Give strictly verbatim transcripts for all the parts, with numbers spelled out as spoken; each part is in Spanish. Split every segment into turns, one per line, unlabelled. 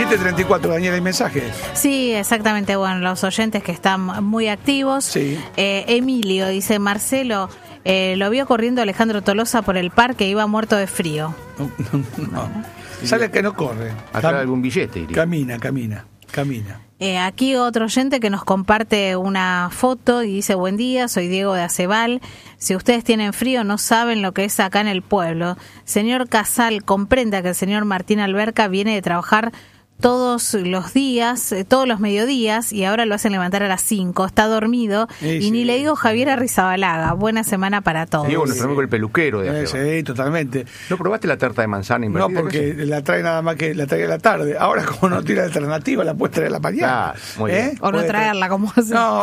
siete treinta y cuatro, Daniela, ¿hay mensajes?
Sí, exactamente. Bueno, los oyentes que están muy activos.
Sí.
Eh, Emilio dice, Marcelo, eh, lo vio corriendo Alejandro Tolosa por el parque, iba muerto de frío.
No, no, no. Sale que no corre.
Atrás de algún billete, diría.
Camina, camina, camina.
Eh, aquí otro oyente que nos comparte una foto y dice, buen día, soy Diego de Acebal. Si ustedes tienen frío, no saben lo que es acá en el pueblo. Señor Casal, comprenda que el señor Martín Alberca viene de trabajar todos los días, eh, todos los mediodías, y ahora lo hacen levantar a las cinco. Está dormido,
Sí,
y
sí.
ni le digo Javier Arrizabalaga. Buena semana para todos.
Diego, nuestro amigo el peluquero de
Eh,
Acebal.
sí, totalmente.
¿No probaste la tarta de manzana
No,
invertida?
porque la trae nada más que la trae a la tarde. Ahora, como no tiene alternativa, la puedes traer a la mañana.
Ah, muy bien.
O no
Puede
traerla, como hace.
No,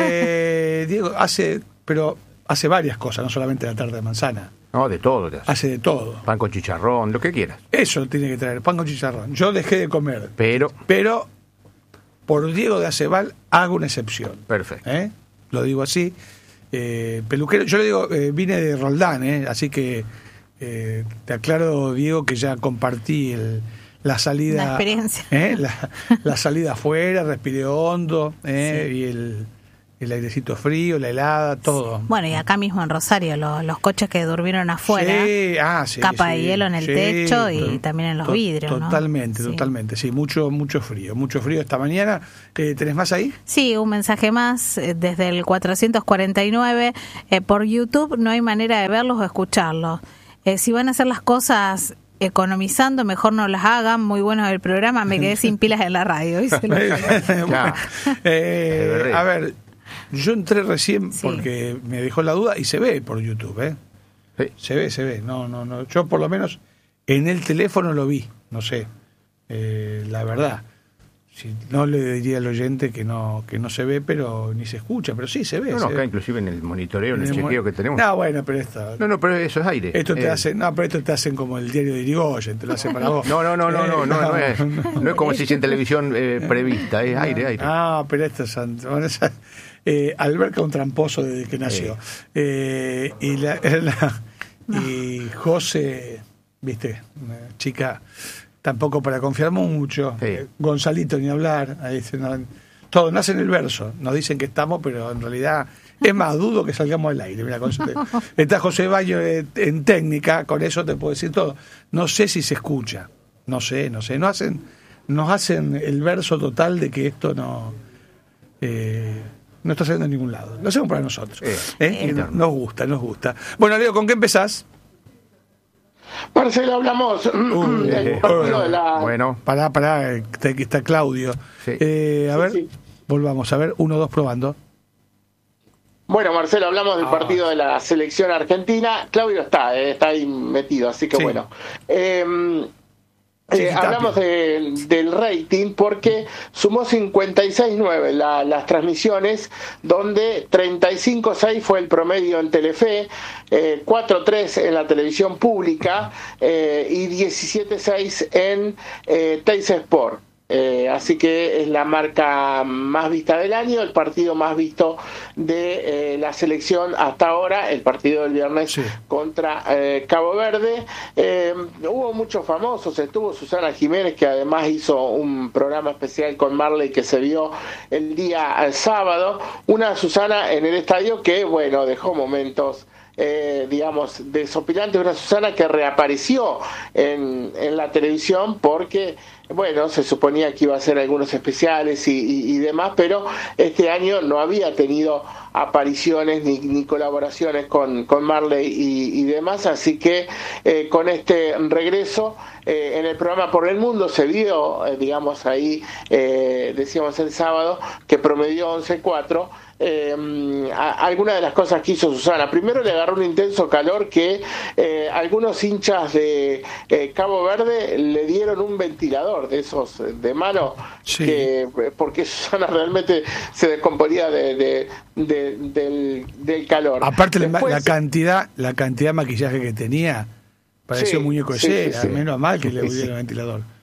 eh, Diego hace, pero hace varias cosas, no solamente la tarta de manzana.
No, de todo. te hace.
Hace de todo.
Pan con chicharrón, lo que quieras.
Eso tiene que traer, pan con chicharrón. Yo dejé de comer,
Pero,
pero por Diego de Acebal hago una excepción.
perfecto.
¿Eh? Lo digo así. Eh, peluquero, yo le digo, eh, vine de Roldán, ¿eh? Así que eh, te aclaro, Diego, que ya compartí el, la salida.
La experiencia.
¿eh? La, la salida afuera, respiré hondo, ¿eh?
Sí.
Y el, el airecito frío, la helada, todo.
Bueno, y acá mismo en Rosario, lo- los coches que durmieron afuera,
Sí, ah, sí,
capa
sí,
de hielo en el
sí,
techo y
to-
también en los
to-
vidrios, ¿no?
Totalmente,
Sí.
totalmente, sí, mucho, mucho frío, mucho frío esta mañana. Eh, ¿Tenés más ahí?
Sí, un mensaje más eh, desde el cuatrocientos cuarenta y nueve. Eh, por YouTube no hay manera de verlos o escucharlos. Eh, si van a hacer las cosas economizando, mejor no las hagan. Muy bueno el programa, me quedé sin pilas en la radio. dice el otro.
Bueno, eh, a ver, yo entré recién
Sí.
porque me dejó la duda y se ve por YouTube, ¿eh?
Sí.
Se ve, se ve. No, no, no. Yo por lo menos en el teléfono lo vi, no sé. Eh, la verdad. Si no le diría al oyente que no que no se ve, pero ni se escucha, pero sí se ve.
No,
se
no,
ve.
acá inclusive en el monitoreo, en el
En el
chequeo
mo-
que tenemos.
No, bueno, pero esto.
No, no, pero eso es aire.
Esto te
Eh,
hace, no, pero esto te hacen como el diario de Irigoyen, te lo hacen para vos.
No, no, no, no,
Eh,
no, no, no es, no es como si dice en televisión eh, prevista, es aire, aire.
Ah, pero esto es ant- bueno, esa- eh, Alberca un tramposo desde que nació. Eh, y la, la- y José, viste, una chica tampoco para confiar mucho.
Sí.
Eh, Gonzalito ni hablar, ahí se no- todo nace en el verso. Nos dicen que estamos, pero en realidad es más, dudo que salgamos al aire. Mira, con- está José Baño eh, en técnica, con eso te puedo decir todo. No sé si se escucha, no sé, no sé. No hacen, nos hacen el verso total de que esto no eh, no está saliendo a ningún lado. Lo hacemos para nosotros.
Eh,
¿eh? Y
eh.
nos gusta, nos gusta. Bueno, Leo, ¿con qué empezás?
Marcelo, hablamos
Uy,
del
eh,
partido de la...
Bueno,
Pará, pará, eh, está, aquí está Claudio.
Sí.
Eh, a
Sí,
ver,
sí.
volvamos a ver, uno, dos, probando.
Bueno, Marcelo, hablamos del
Ah.
partido de la selección argentina. Claudio está, eh, está ahí metido, así que
Sí.
bueno. Eh,
Sí,
eh,
sí,
hablamos
Tapia.
de- del rating porque sumó cincuenta y seis nueve la, las transmisiones, donde treinta y cinco seis fue el promedio en Telefe, eh, cuatro tres en la televisión pública eh, y diecisiete seis en eh, Teis Sport. Eh, así que es la marca más vista del año, el partido más visto de eh, la selección hasta ahora, el partido del viernes
Sí.
contra eh, Cabo Verde. Eh, hubo muchos famosos, estuvo Susana Jiménez, que además hizo un programa especial con Marley que se vio el día eh, sábado. Una Susana en el estadio que, bueno, dejó momentos Eh, digamos, desopilantes. Una Susana que reapareció en, en la televisión porque, bueno, se suponía que iba a hacer algunos especiales y, y, y demás, pero este año no había tenido apariciones ni, ni colaboraciones con, con Marley y, y demás, así que eh, con este regreso eh, en el programa Por el Mundo se vio, eh, digamos, ahí eh, decíamos el sábado, que promedió once cuatro. Eh, a, alguna de las cosas que hizo Susana, primero le agarró un intenso calor que eh, algunos hinchas de eh, Cabo Verde le dieron un ventilador de esos de mano,
Sí.
que, porque Susana realmente se descomponía de, de, de- del, del calor.
Aparte la,
Después-
la cantidad, la cantidad de maquillaje que tenía, pareció
Sí,
muñeco de
sí, sí,
cera,
sí.
menos mal que le
Sí,
dieron
sí.
el ventilador.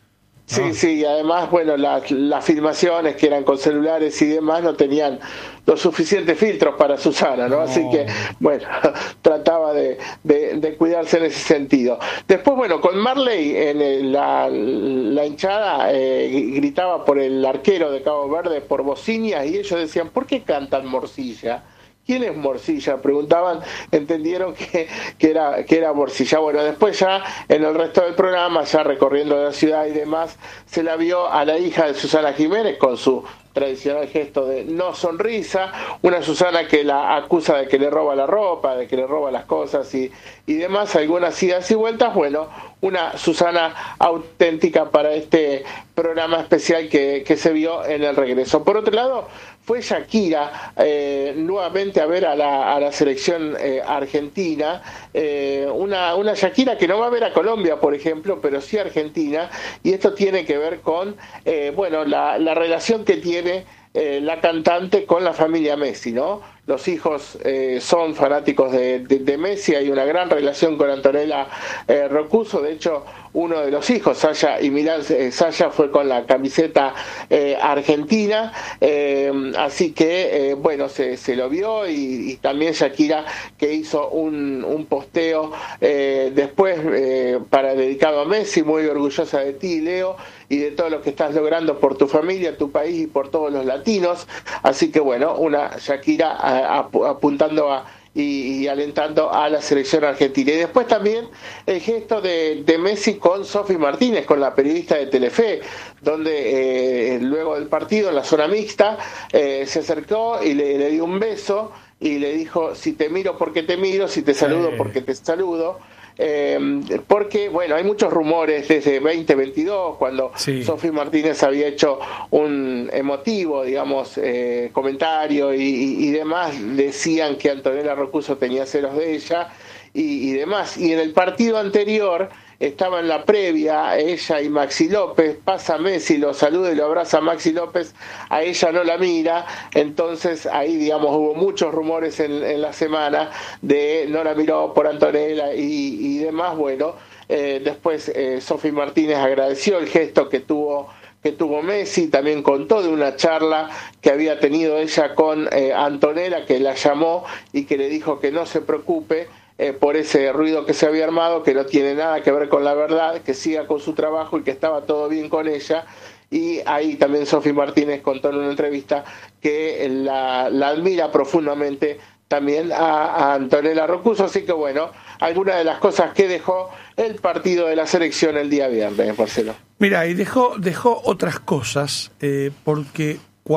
Sí,
¿no?
sí, y además, bueno, las, las filmaciones que eran con celulares y demás no tenían los suficientes filtros para Susana, ¿no?
No.
Así que, bueno, trataba de, de, de cuidarse en ese sentido. Después, bueno, con Marley, en el- la, la hinchada eh, gritaba por el arquero de Cabo Verde, por Bociñas, y ellos decían, ¿por qué cantan Morcilla? ¿Quién es Morcilla? Preguntaban, entendieron que, que era que era Morcilla. Bueno, después ya en el resto del programa, ya recorriendo la ciudad y demás, se la vio a la hija de Susana Jiménez con su tradicional gesto de no sonrisa, una Susana que la acusa de que le roba la ropa, de que le roba las cosas y, y demás, algunas idas y vueltas. Bueno, una Susana auténtica para este programa especial que, que se vio en el regreso. Por otro lado, fue Shakira eh, nuevamente a ver a la, a la selección eh, argentina, eh, una, una Shakira que no va a ver a Colombia, por ejemplo, pero sí a Argentina, y esto tiene que ver con eh, bueno, la, la relación que tiene eh, la cantante con la familia Messi, ¿no? Los hijos eh, son fanáticos de, de, de Messi, hay una gran relación con Antonella eh, Roccuzzo. De hecho, uno de los hijos, Sasha y Milán, eh, Sasha fue con la camiseta eh, argentina, eh, así que, eh, bueno, se, se lo vio, y, y también Shakira, que hizo un, un posteo eh, después eh, para dedicado a Messi, muy orgullosa de ti, Leo, y de todo lo que estás logrando por tu familia, tu país y por todos los latinos. Así que, bueno, una Shakira a, a, apuntando a Y, y alentando a la selección argentina. Y después también el gesto de, de Messi con Sofi Martínez, con la periodista de Telefe, donde eh, luego del partido en la zona mixta eh, se acercó y le, le dio un beso y le dijo: si te miro porque te miro, si te saludo porque te saludo. Eh, porque, bueno, hay muchos rumores desde veinte veintidós, cuando
Sí.
Sofi Martínez había hecho un emotivo, digamos, eh, comentario y, y, y demás, decían que Antonella Roccuzzo tenía celos de ella y, y demás. Y en el partido anterior estaba en la previa ella y Maxi López, pasa Messi, lo saluda y lo abraza a Maxi López, a ella no la mira, entonces ahí, digamos, hubo muchos rumores en, en la semana de no la miró por Antonella y, y demás. Bueno, eh, después eh, Sofi Martínez agradeció el gesto que tuvo que tuvo Messi, también contó de una charla que había tenido ella con eh, Antonella, que la llamó y que le dijo que no se preocupe Eh, por ese ruido que se había armado, que no tiene nada que ver con la verdad, que siga con su trabajo y que estaba todo bien con ella. Y ahí también Sofi Martínez contó en una entrevista que la, la admira profundamente también a, a Antonella Roccuzzo. Así que, bueno, algunas de las cosas que dejó el partido de la selección el día viernes, Marcelo.
Mira, y dejó, dejó otras cosas, eh, porque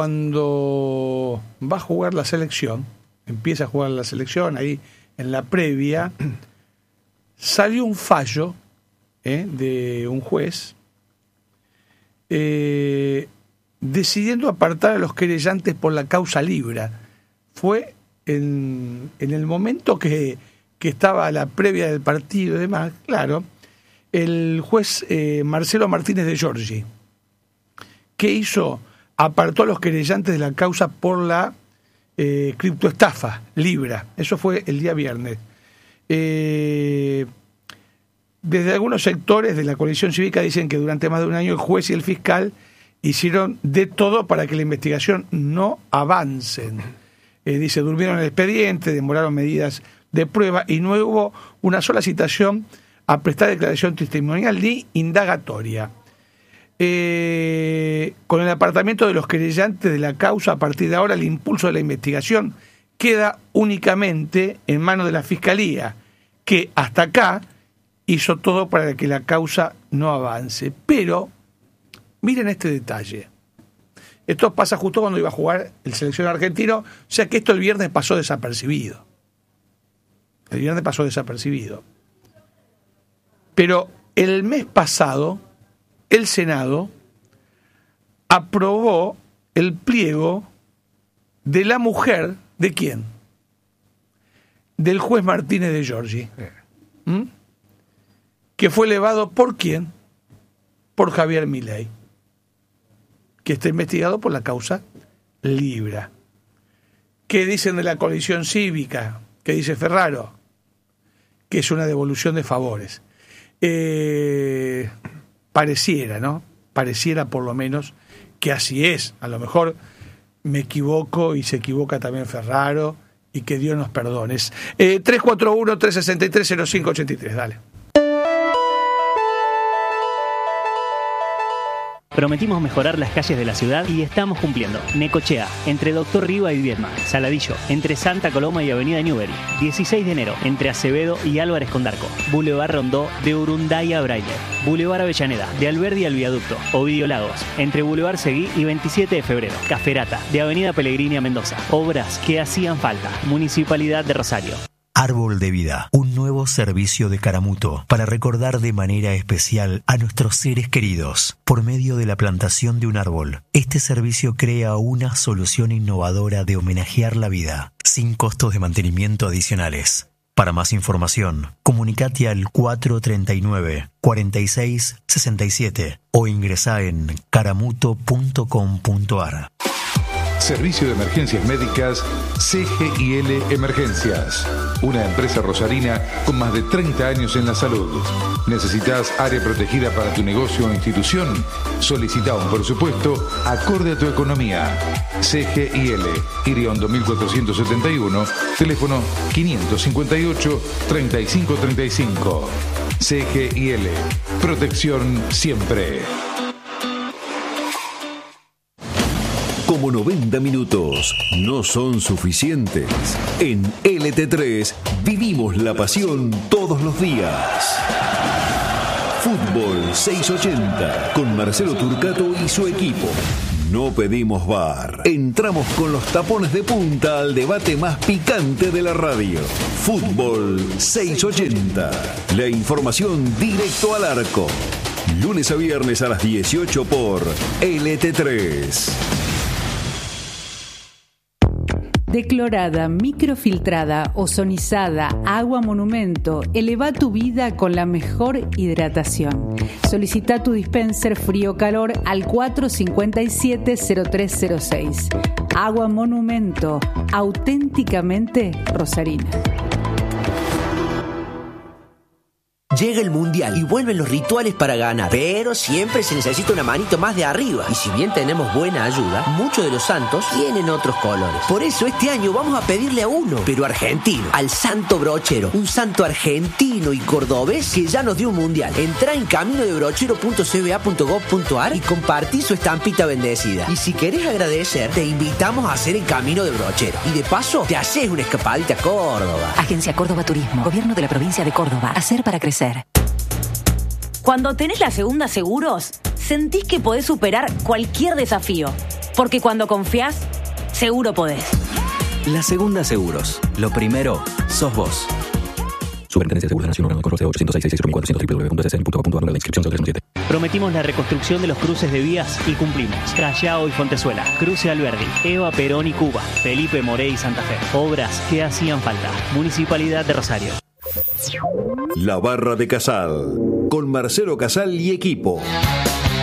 cuando va a jugar la selección, empieza a jugar la selección, ahí en la previa, salió un fallo eh, de un juez eh, decidiendo apartar a los querellantes por la causa Libra. Fue en, en el momento que, que estaba la previa del partido y demás, claro, el juez eh, Marcelo Martínez de Giorgi, que hizo, apartó a los querellantes de la causa por la Eh, criptoestafa, Libra. Eso fue el día viernes. Eh, desde algunos sectores de la coalición cívica dicen que durante más de un año el juez y el fiscal hicieron de todo para que la investigación no avancen. Eh, dice, durmieron el expediente, demoraron medidas de prueba y no hubo una sola citación a prestar declaración testimonial ni indagatoria. Eh, con el apartamiento de los querellantes de la causa, a partir de ahora el impulso de la investigación queda únicamente en manos de la Fiscalía, que hasta acá hizo todo para que la causa no avance. Pero miren este detalle. Esto pasa justo cuando iba a jugar el seleccionado argentino, o sea que esto el viernes pasó desapercibido. El viernes pasó desapercibido. Pero el mes pasado el Senado aprobó el pliego de la mujer, ¿de quién? Del juez Martínez de Giorgi. ¿Mm? Que fue elevado por quién? Por Javier Milei, que está investigado por la causa Libra. ¿Qué dicen de la coalición cívica? ¿Qué dice Ferraro? Que es una devolución de favores. Eh... Pareciera, ¿no? pareciera por lo menos que así es. A lo mejor me equivoco y se equivoca también Ferraro, y que Dios nos perdone. Eh, tres cuatro uno, tres seis tres, cero cinco ocho tres, dale.
Prometimos mejorar las calles de la ciudad y estamos cumpliendo. Necochea, entre Doctor Riva y Viedma. Saladillo, entre Santa Coloma y Avenida Newbery. dieciséis de enero, entre Acevedo y Álvarez Condarco. Boulevard Rondó, de Urunday a Braille. Boulevard Avellaneda, de Alberdi al Viaducto. Ovidio Lagos, entre Boulevard Seguí y veintisiete de febrero. Caferata, de Avenida Pellegrini a Mendoza. Obras que hacían falta. Municipalidad de Rosario.
Árbol de Vida, un nuevo servicio de Caramuto para recordar de manera especial a nuestros seres queridos. Por medio de la plantación de un árbol, este servicio crea una solución innovadora de homenajear la vida, sin costos de mantenimiento adicionales. Para más información, comunicate al cuatro tres nueve, cuatro seis seis siete o ingresá en caramuto punto com punto ar.
Servicio de Emergencias Médicas C G I L Emergencias, una empresa rosarina con más de treinta años en la salud. ¿Necesitas área protegida para tu negocio o institución? Solicita un presupuesto acorde a tu economía. C G I L, Iriondo mil cuatrocientos setenta y uno, teléfono quinientos cincuenta y ocho, treinta y cinco treinta y cinco. C G I L, protección siempre.
Como noventa minutos no son suficientes, en L T tres vivimos la pasión todos los días. Fútbol seiscientos ochenta con Marcelo Turcato y su equipo. No pedimos V A R. Entramos con los tapones de punta al debate más picante de la radio. Fútbol seiscientos ochenta. La información directo al arco. Lunes a viernes a las dieciocho por L T tres.
Declorada, microfiltrada, ozonizada, agua monumento, eleva tu vida con la mejor hidratación. Solicita tu dispenser frío-calor al cuatro cinco siete, cero tres cero seis. Agua monumento, auténticamente rosarina.
Llega el Mundial y vuelven los rituales para ganar, pero siempre se necesita una manito más de arriba. Y si bien tenemos buena ayuda, muchos de los santos tienen otros colores. Por eso este año vamos a pedirle a uno, pero argentino, al Santo Brochero, un santo argentino y cordobés que ya nos dio un Mundial. Entrá en camino de brochero punto c b a punto gov punto ar y compartí su estampita bendecida. Y si querés agradecer, te invitamos a hacer el Camino de Brochero. Y de paso, te haces una escapadita a Córdoba.
Agencia Córdoba Turismo, Gobierno de la Provincia de Córdoba. Hacer para crecer. Cuando tenés la Segunda Seguros, sentís que podés superar cualquier desafío. Porque cuando confiás, seguro podés.
La Segunda Seguros. Lo primero, sos vos.
Superintendencia de Seguros de la Nación, órgano de Correo ochocientos seis, seis cero cuatrocientos, doble u doble u doble u punto s s n punto com punto ar, la inscripción cero tres siete.
Prometimos la reconstrucción de los cruces de vías y cumplimos. Callao y Fontezuela, Cruce Alberdi, Eva Perón y Cuba, Felipe Morey y Santa Fe. Obras que hacían falta. Municipalidad de Rosario.
La Barra de Casal, con Marcelo Casal y equipo.